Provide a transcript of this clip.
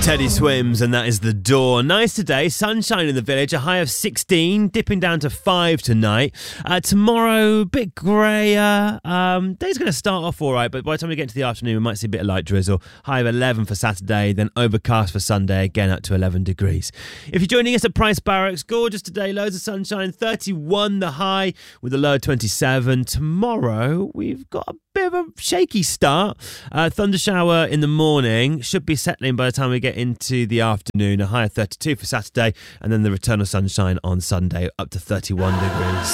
Teddy Swims, and that is The Door. Nice today, sunshine in the village, a high of 16, dipping down to 5 tonight. Tomorrow, a bit grayer. Day's going to start off all right, but by the time we get into the afternoon, we might see a bit of light drizzle. High of 11 for Saturday, then overcast for Sunday, again up to 11 degrees. If you're joining us at Price Barracks, gorgeous today, loads of sunshine, 31 the high, with a low of 27. Tomorrow, we've got a bit of a shaky start. Thunder shower in the morning, should be settling by the time we get into the afternoon. A high of 32 for Saturday, and then the return of sunshine on Sunday up to 31 degrees.